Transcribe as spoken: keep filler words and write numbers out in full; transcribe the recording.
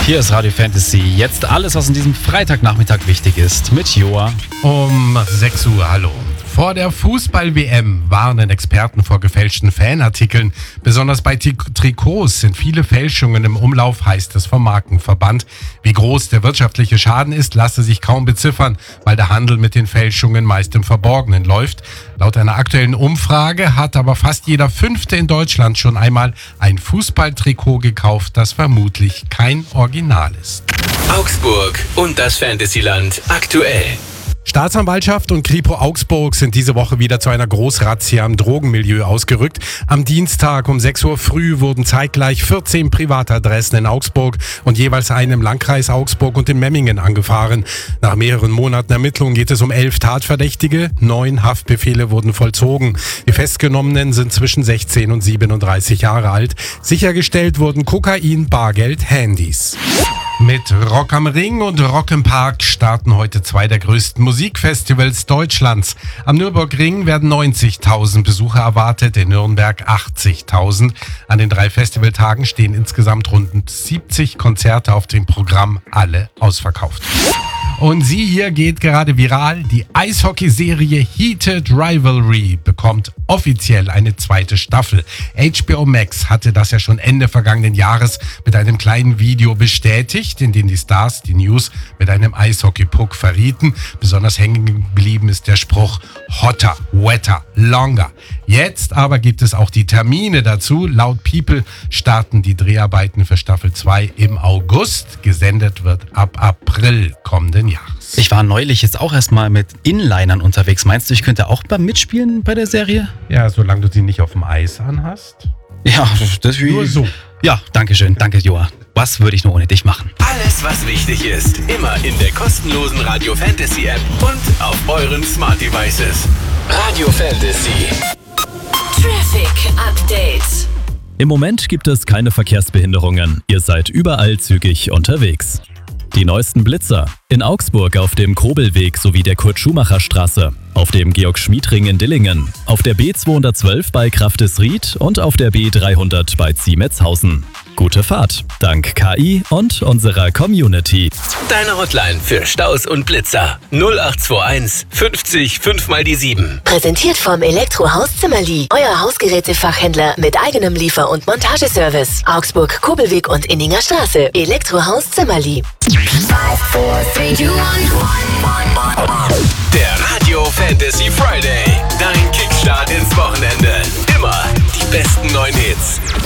Hier ist Radio Fantasy. Jetzt alles, was an diesem Freitagnachmittag wichtig ist, mit Joa. Um sechs Uhr, hallo. Vor der Fußball-W M warnen Experten vor gefälschten Fanartikeln. Besonders bei Tri- Trikots sind viele Fälschungen im Umlauf, heißt es vom Markenverband. Wie groß der wirtschaftliche Schaden ist, lasse sich kaum beziffern, weil der Handel mit den Fälschungen meist im Verborgenen läuft. Laut einer aktuellen Umfrage hat aber fast jeder Fünfte in Deutschland schon einmal ein Fußballtrikot gekauft, das vermutlich kein Original ist. Augsburg und das Fantasyland aktuell. Staatsanwaltschaft und Kripo Augsburg sind diese Woche wieder zu einer Großrazzia im Drogenmilieu ausgerückt. Am Dienstag um sechs Uhr früh wurden zeitgleich vierzehn Privatadressen in Augsburg und jeweils eine im Landkreis Augsburg und in Memmingen angefahren. Nach mehreren Monaten Ermittlungen geht es um elf Tatverdächtige. Neun Haftbefehle wurden vollzogen. Die Festgenommenen sind zwischen sechzehn und siebenunddreißig Jahre alt. Sichergestellt wurden Kokain, Bargeld, Handys. Mit Rock am Ring und Rock im Park starten heute zwei der größten Musikfestivals Deutschlands. Am Nürburgring werden neunzigtausend Besucher erwartet, in Nürnberg achtzigtausend. An den drei Festivaltagen stehen insgesamt rund siebzig Konzerte auf dem Programm, alle ausverkauft. Und sie hier geht gerade viral. Die Eishockeyserie Heated Rivalry bekommt offiziell eine zweite Staffel. H B O Max hatte das ja schon Ende vergangenen Jahres mit einem kleinen Video bestätigt, in dem die Stars die News mit einem Eishockey-Puck verrieten. Besonders hängen geblieben ist der Spruch Hotter, Wetter, Longer. Jetzt aber gibt es auch die Termine dazu. Laut People starten die Dreharbeiten für Staffel zwei im August. Gesendet wird ab April kommenden Jahres. Ich war neulich jetzt auch erstmal mit Inlinern unterwegs. Meinst du, ich könnte auch beim Mitspielen bei der Serie? Ja, solange du sie nicht auf dem Eis anhast. Ja, das wie... Nur so. Ja, danke schön. Danke, Joa. Was würde ich nur ohne dich machen? Alles, was wichtig ist, immer in der kostenlosen Radio Fantasy App und auf euren Smart Devices. Radio Fantasy. Traffic Update. Im Moment gibt es keine Verkehrsbehinderungen. Ihr seid überall zügig unterwegs. Die neuesten Blitzer. In Augsburg auf dem Kobelweg sowie der Kurt-Schumacher-Straße. Auf dem Georg-Schmied-Ring in Dillingen. Auf der B zweihundertzwölf bei Kraftesried und auf der B dreihundert bei Ziemetzhausen. Gute Fahrt, dank K I und unserer Community. Deine Hotline für Staus und Blitzer. null acht zwei eins fünfzig fünf mal die sieben. Präsentiert vom Elektrohaus Zimmerli. Euer Hausgerätefachhändler mit eigenem Liefer- und Montageservice. Augsburg, Kobelweg und Inninger Straße. Elektrohaus Zimmerli. Der Radio Fantasy Friday. Dein Kickstart ins Wochenende. Immer die besten neuen Hits.